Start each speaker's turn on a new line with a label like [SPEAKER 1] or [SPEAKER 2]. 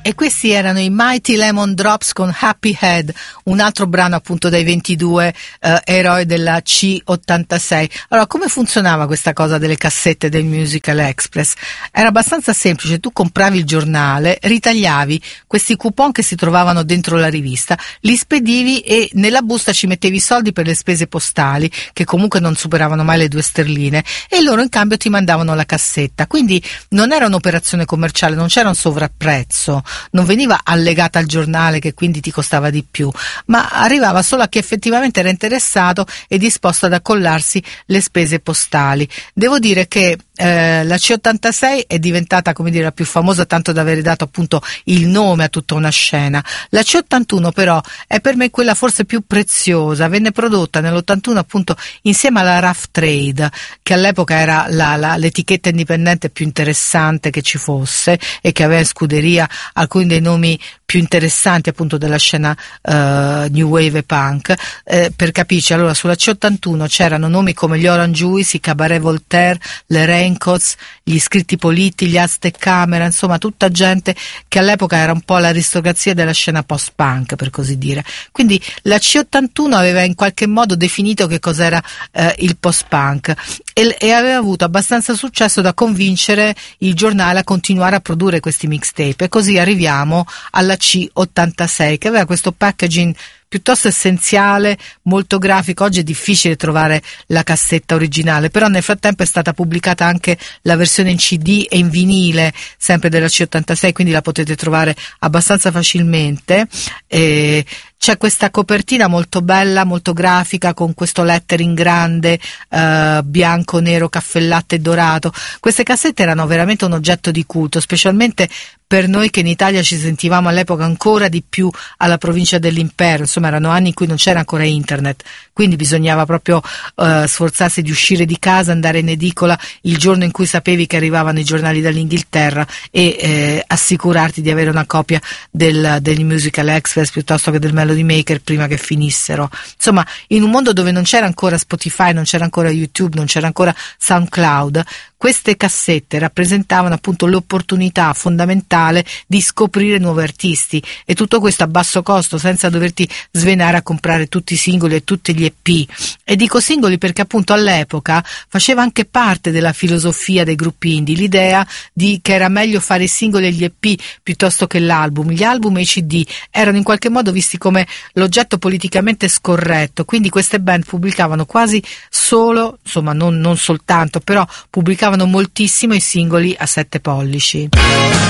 [SPEAKER 1] E questi erano i Mighty Lemon Drops con Happy Head, un altro brano appunto dai 22 eroi della C86. Allora, come funzionava questa cosa delle cassette del Musical Express? Era abbastanza semplice, tu compravi il giornale, ritagliavi questi coupon che si trovavano dentro la rivista, li spedivi e nella busta ci mettevi i soldi per le spese postali, che comunque non superavano mai le 2 sterline, e loro in cambio ti mandavano la cassetta. Quindi non era un'operazione commerciale, non c'era un sovrapprezzo, non veniva allegata al giornale che quindi ti costava di più, ma arrivava solo a chi effettivamente era interessato e disposto ad accollarsi le spese postali. Devo dire che la C86 è diventata, come dire, la più famosa, tanto da avere dato appunto il nome a tutta una scena. La C81 però è per me quella forse più preziosa, venne prodotta nell'81 appunto insieme alla Rough Trade, che all'epoca era l'etichetta indipendente più interessante che ci fosse e che aveva in scuderia alcuni dei nomi più interessanti appunto della scena New Wave e Punk. Per capirci, allora sulla C81 c'erano nomi come gli Orange Juice, i Cabaret Voltaire, le Raincoats, gli Iscritti Politi, gli Aztec Camera, insomma tutta gente che all'epoca era un po' l'aristocrazia della scena post-punk, per così dire. Quindi la C81 aveva in qualche modo definito che cos'era il post-punk e aveva avuto abbastanza successo da convincere il giornale a continuare a produrre questi mixtape, e così arriviamo alla C86, che aveva questo packaging piuttosto essenziale, molto grafico. Oggi è difficile trovare la cassetta originale, però nel frattempo è stata pubblicata anche la versione in CD e in vinile sempre della C86, quindi la potete trovare abbastanza facilmente. C'è questa copertina molto bella, molto grafica, con questo lettering grande, bianco, nero, caffè latte e dorato. Queste cassette erano veramente un oggetto di culto, specialmente per noi che in Italia ci sentivamo all'epoca ancora di più alla provincia dell'impero. Insomma, erano anni in cui non c'era ancora internet, quindi bisognava proprio sforzarsi di uscire di casa, andare in edicola il giorno in cui sapevi che arrivavano i giornali dall'Inghilterra e assicurarti di avere una copia del Musical Express piuttosto che del Melody Maker prima che finissero. Insomma, in un mondo dove non c'era ancora Spotify, non c'era ancora YouTube, non c'era ancora SoundCloud, queste cassette rappresentavano appunto l'opportunità fondamentale di scoprire nuovi artisti, e tutto questo a basso costo, senza doverti svenare a comprare tutti i singoli e tutti gli EP. E dico singoli perché appunto all'epoca faceva anche parte della filosofia dei gruppi indie l'idea che era meglio fare i singoli e gli EP piuttosto che l'album. Gli album e i CD erano in qualche modo visti come l'oggetto politicamente scorretto, quindi queste band pubblicavano quasi solo, insomma non soltanto, però pubblicavano moltissimo i singoli a 7 pollici.